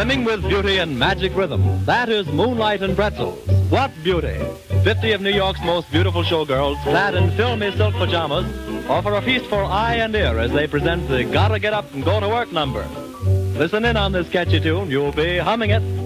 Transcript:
brimming with beauty and magic rhythm. That is Moonlight and Pretzels. What beauty! 50 of New York's most beautiful showgirls, clad in filmy silk pajamas, offer a feast for eye and ear as they present the Gotta Get Up and Go to Work number. Listen in on this catchy tune. You'll be humming it.